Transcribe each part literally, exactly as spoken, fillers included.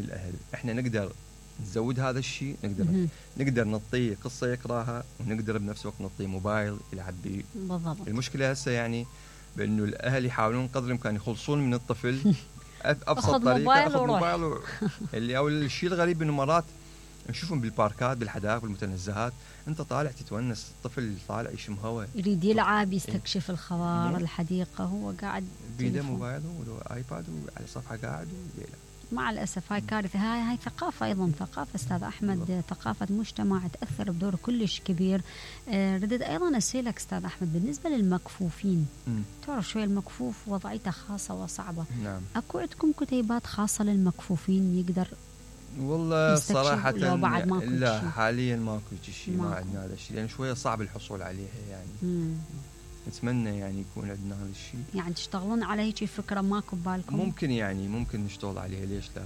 الأهل. إحنا نقدر نزود هذا الشيء، نقدر مهم. نقدر نعطيه قصة يقراها، ونقدر بنفس الوقت نعطيه موبايل يلعب به. بالضبط. المشكلة هسه يعني بأنه الأهل يحاولون قدر الإمكان يخلصون من الطفل أبسط أخذ طريقة موبايل أخذ وروح. موبايل و... اللي أو الشيء الغريب إنه مرات نشوفهم بالباركات بالحدائق بالمتنزهات، أنت طالع تتونس، الطفل طالع يشم هواء، يريد يلعب يستكشف الخضار مم. الحديقة، هو قاعد بيده تليفون. موبايل وآيباد وعلى صفحة قاعد ويلعب. مع الأسف هاي كارثة. هاي هاي ثقافة أيضا، ثقافة أستاذ أحمد، بالضبط. ثقافة مجتمع تأثر بدور كلش كبير. آه ردت أيضا أسألك أستاذ أحمد بالنسبة للمكفوفين. مم. تعرف شوي المكفوف وضعيته خاصة وصعبة. نعم. أكو عندكم كتيبات خاصة للمكفوفين يقدر والله يستكشف صراحة لو بعد ماكو لا شي؟ حاليا ماكو شيء، ما ماكو. عندنا هذا الشيء، لأن شوية صعب الحصول عليها يعني. مم. نتمنى يعني يكون عندنا هذا الشيء. يعني تشتغلون على هيك فكرة ماكو ببالكم؟ ممكن يعني ممكن نشتغل عليها، ليش لا؟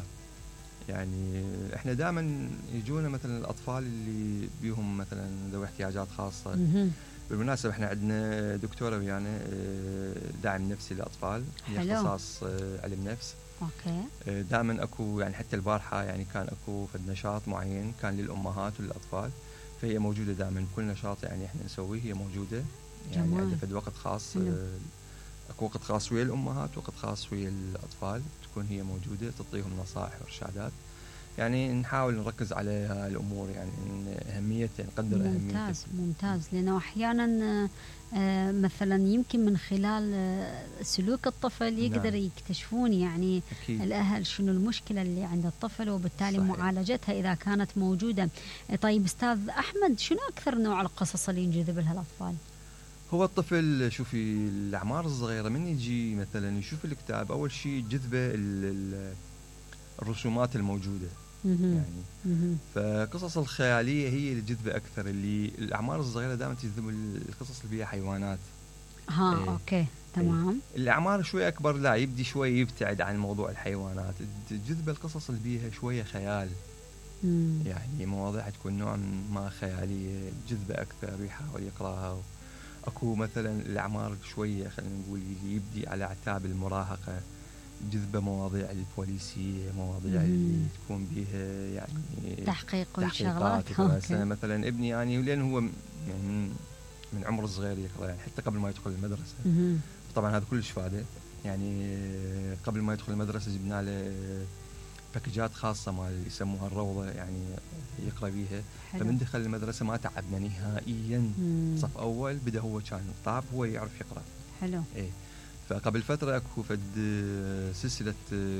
يعني احنا دائما يجونا مثلا الأطفال اللي بيهم مثلا ذوي احتياجات خاصة. مهم. بالمناسبة احنا عندنا دكتورة ويانا آه، داعم نفسي للأطفال، هي حلو. اختصاص آه، علم نفس. أوكي. آه، دائما اكو يعني حتى البارحة يعني كان اكو فد نشاط معين كان للأمهات وللأطفال، فهي موجودة دائما كل نشاط يعني احنا نسويه هي موجودة. يعني جمال. عندها فد وقت خاص، حلو. آه، اكو وقت خاص ويا الأمهات وقت خاص ويا الأطفال، تكون هي موجودة تعطيهم نصائح وإرشادات. يعني نحاول نركز على هاي الأمور، يعني أهميتها نقدر أهميتها. ممتاز ممتاز. لأنه أحيانا آه، آه، مثلا يمكن من خلال آه، سلوك الطفل يقدر نعم. يكتشفون يعني أكيد. الأهل شنو المشكلة اللي عند الطفل، وبالتالي صحيح. معالجتها إذا كانت موجودة. آه، طيب أستاذ أحمد، شنو أكثر نوع القصص اللي ينجذب لها الأطفال؟ هو الطفل شوفي الأعمار الصغيرة من يجي مثلا يشوف الكتاب، أول شيء جذبه ال- ال- الرسومات الموجودة مهم. يعني. مهم. فقصص الخيالية هي اللي جذبه أكثر، اللي الأعمار الصغيرة دائما تجذب القصص اللي فيها حيوانات. ها إيه. أوكي تمام. الأعمار شوي أكبر لا، يبدي شوي يبتعد عن موضوع الحيوانات، تجذب القصص اللي بيها شوية خيال. مم. يعني مواضيع تكون نوع ما خيالية، جذبة أكثر يحاول يقرأها. أكو مثلا الأعمار شوية خلينا نقول يبدي على أعتاب المراهقة، جذبة مواضيع البوليسية، مواضيع مم. اللي تكون بيها يعني تحقيق والشغلات. تحقيقات. مثلا مثلا ابني يعني لأن هو يعني من, من عمر صغير يقرأ، يعني حتى قبل ما يدخل المدرسة. مهم. طبعا هذا كلش فاده. يعني قبل ما يدخل المدرسة جبنا له باكجات خاصة مال يسموها الروضة، يعني يقرأ بيها. حلو. فمن دخل المدرسة ما تعبنا نهائيا. مم. صف أول بدأ هو كان طاب هو يعرف يقرأ. حلو. إيه. فقبل فترة أكو فد سلسلة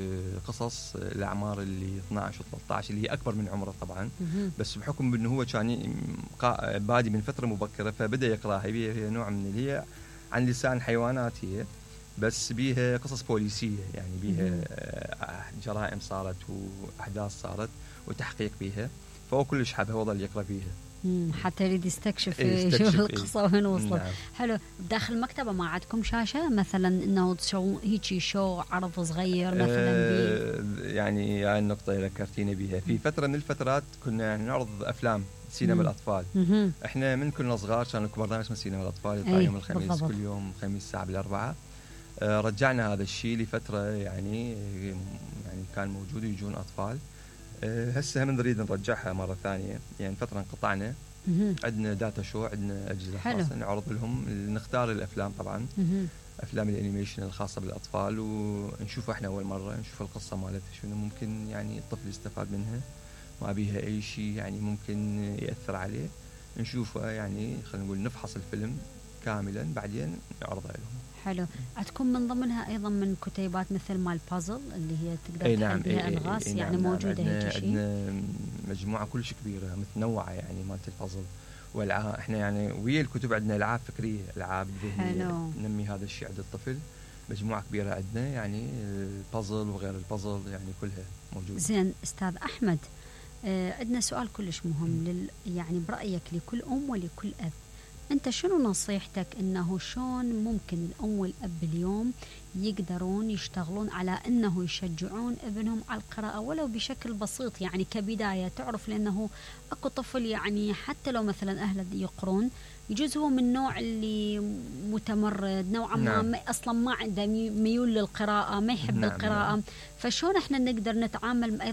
قصص الأعمار اللي اثناشر و ثلاثة عشر اللي هي أكبر من عمره طبعا. مهم. بس بحكم بأنه هو كان بادي من فترة مبكرة فبدأ يقرأها. هي نوع من اللي هي عن لسان حيوانات، هي بس بيها قصص بوليسية، يعني بيها جرائم صارت وأحداث صارت وتحقيق بيها، فهو كلش حابه وظل يقرأ بيها. مم. حتى يريد يستكشف إيه شوف القصة إيه. وين وصلت. نعم. حلو. داخل المكتبة ما عندكم شاشة مثلا انه تشو هيجي شو عرض صغير مثلا آه يعني هاي النقطة ذكرتيني بيها. في فترة من الفترات كنا نعرض أفلام سينما مم. الأطفال. مم. احنا من كنا صغار كان لكم برنامج اسمه سينما الأطفال يطلع أيه يوم الخميس بالضبط. كل يوم خميس الساعة بالأربعة. آه رجعنا هذا الشيء لفترة يعني يعني كان موجود يجون أطفال. آه هسه هم نريد نرجعها مرة ثانية، يعني فترة انقطعنا. مم. عندنا داتا شو، عندنا أجهزة حلو. خاصة نعرض لهم، نختار الأفلام طبعا. مم. أفلام الأنيميشن الخاصة بالأطفال ونشوف إحنا أول مرة نشوف القصة مالتها شنو ممكن يعني الطفل يستفاد منها، ما بيها أي شيء يعني ممكن يأثر عليه. نشوفه يعني خلينا نقول نفحص الفيلم كاملا بعدين نعرضه لهم. حلو. عندكم من ضمنها أيضا من كتيبات مثل مال بازل اللي هي تقدر أي تحل نعم بها أي ألغاز، أي أي يعني نعم موجودة نعم. هيك شيء؟ عندنا مجموعة كلش كبيرة متنوعة يعني مالت البازل والألعاب. إحنا يعني ويا الكتب عندنا ألعاب فكرية، ألعاب ذهنية ننمي هذا الشيء عند الطفل. مجموعة كبيرة عندنا يعني البازل وغير البازل يعني كلها موجودة. زين أستاذ أحمد، آه عندنا سؤال كلش مهم لل يعني برأيك لكل أم ولكل أب، أنت شنو نصيحتك إنه شلون ممكن الأم والأب اليوم يقدرون يشتغلون على إنه يشجعون ابنهم على القراءة ولو بشكل بسيط يعني كبداية؟ تعرف لأنه أكو طفل يعني حتى لو مثلا أهله يقرون يجوز هو من نوع اللي متمرد نوعا ما. نعم. أصلا ما عنده ميول للقراءة، ما يحب. نعم. القراءة. نعم. فشون احنا نقدر نتعامل